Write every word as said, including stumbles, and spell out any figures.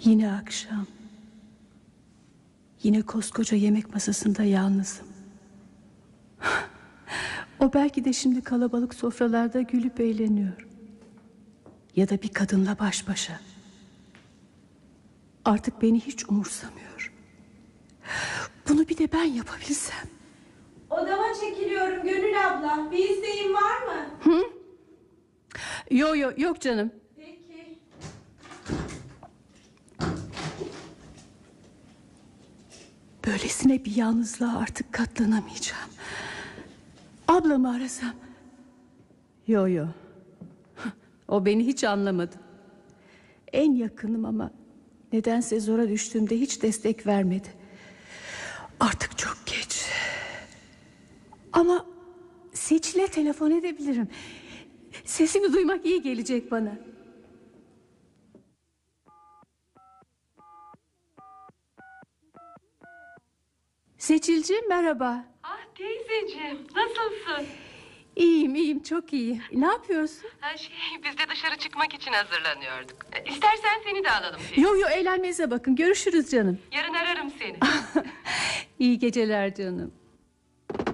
Yine akşam. Yine koskoca yemek masasında yalnızım. O belki de şimdi kalabalık sofralarda gülüp eğleniyor. Ya da bir kadınla baş başa. Artık beni hiç umursamıyor. Bunu bir de ben yapabilsem. Odama çekiliyorum Gönül abla. Bir isteğin var mı? Hı? Yo yo yok canım. Peki. Böylesine bir yalnızlığa artık katlanamayacağım. Ablamı arasam. Yo yo. O beni hiç anlamadı. En yakınım ama nedense zora düştüğümde hiç destek vermedi. Artık çok geç. Ama Seçil'e telefon edebilirim. Sesini duymak iyi gelecek bana. Seçilciğim merhaba. Ah teyzeciğim, nasılsın? İyiyim iyiyim çok iyi. Ne yapıyorsun? Ha şey, biz de dışarı çıkmak için hazırlanıyorduk. E, İstersen seni de alalım teyze. Yo yo eğlenmenize bakın, görüşürüz canım. Yarın ararım seni. İyi geceler canım.